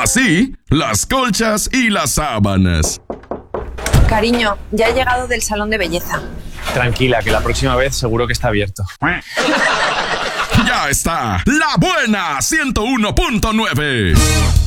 así las colchas y las sábanas. Cariño, ya he llegado del salón de belleza. Tranquila, que la próxima vez seguro que está abierto. Ya está, La Buena 101.9.